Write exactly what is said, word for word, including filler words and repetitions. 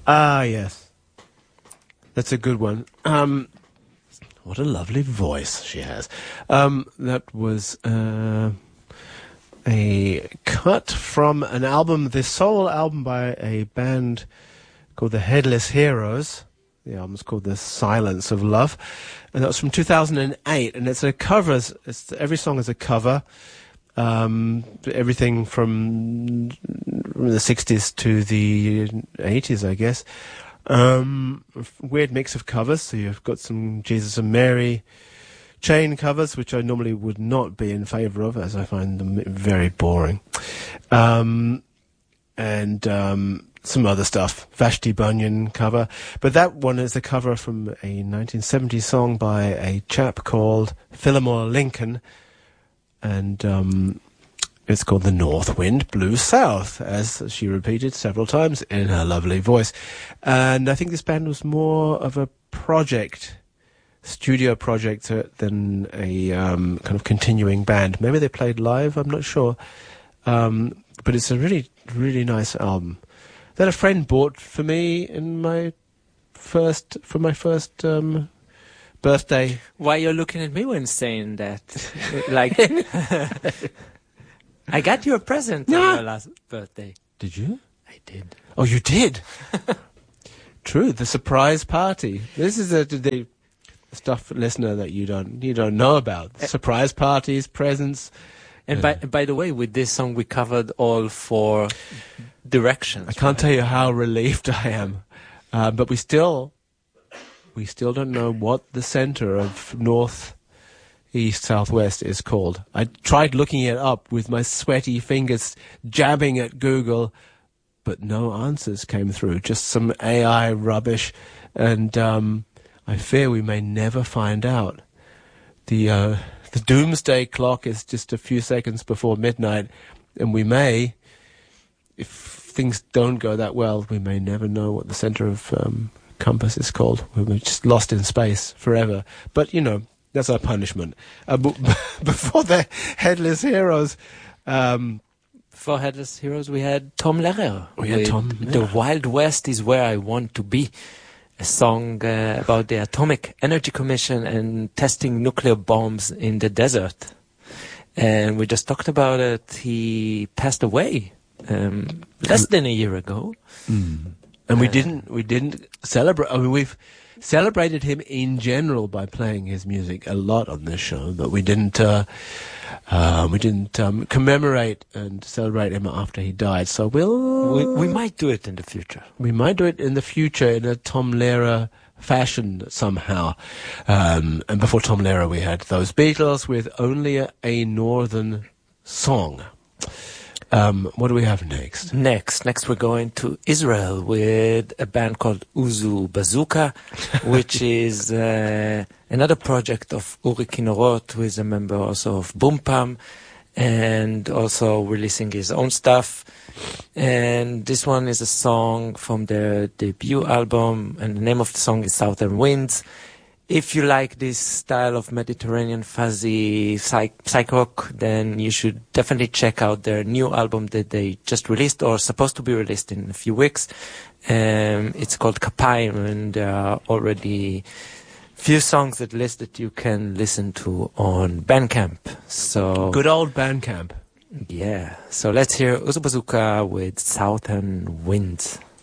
Ah, yes. That's a good one. Um, what a lovely voice she has. Um, that was uh, a cut from an album, the sole album by a band called the Headless Heroes. The album's called The Silence of Love. And that was from two thousand eight. And it's a cover. It's, every song is a cover. Um, everything from the sixties to the eighties, I guess. Um, weird mix of covers. So you've got some Jesus and Mary chain covers, which I normally would not be in favour of, as I find them very boring. Um, and um, some other stuff. Vashti Bunyan cover. But that one is a cover from a nineteen seventies song by a chap called Fillmore Lincoln. And um, it's called The North Wind Blew South, as she repeated several times in her lovely voice. And I think this band was more of a project, studio project, uh, than a um, kind of continuing band. Maybe they played live, I'm not sure. Um, but it's a really, really nice album that a friend bought for me in my first, for my first... Um, birthday. Why you're looking at me when saying that? Like, I got you a present no. on your last birthday. Did you? I did. Oh, you did? True, the surprise party. This is a, the stuff, listener, that you don't you don't know about. Surprise parties, presents. And by by the way, with this song we covered all four directions. I can't right? tell you how relieved I am, uh, but we still. We still don't know what the center of north, east, southwest is called. I tried looking it up with my sweaty fingers jabbing at Google, but no answers came through. Just some A I rubbish, and um, I fear we may never find out. The uh, the doomsday clock is just a few seconds before midnight, and we may, if things don't go that well, we may never know what the center of um, compass is called. We're just lost in space forever. But, you know, that's our punishment. Uh, b- before the Headless Heroes... Um, before Headless Heroes, we had Tom Lehrer. We had Tom yeah. The Wild West is Where I Want to Be. A song uh, about the Atomic Energy Commission and testing nuclear bombs in the desert. And we just talked about it. He passed away um, less than a year ago. Mm. And we didn't, we didn't celebrate, I mean, we've celebrated him in general by playing his music a lot on this show, but we didn't, uh, uh, we didn't, um, commemorate and celebrate him after he died. So we'll... We, we might do it in the future. We might do it in the future in a Tom Lehrer fashion somehow. Um, and before Tom Lehrer we had those Beatles with Only a, a Northern Song. Um, what do we have next? Next, next we're going to Israel with a band called Uzu Bazooka, which is uh, another project of Uri Kinorot, who is a member also of Boom Pam, and also releasing his own stuff. And this one is a song from their debut album, and the name of the song is Southern Winds. If you like this style of Mediterranean fuzzy psych, psych rock, then you should definitely check out their new album that they just released, or supposed to be released in a few weeks. Um, it's called Kapayim, and there are already few songs at least that you can listen to on Bandcamp. So good old Bandcamp. Yeah. So let's hear Uzu Bazooka with Southern Winds.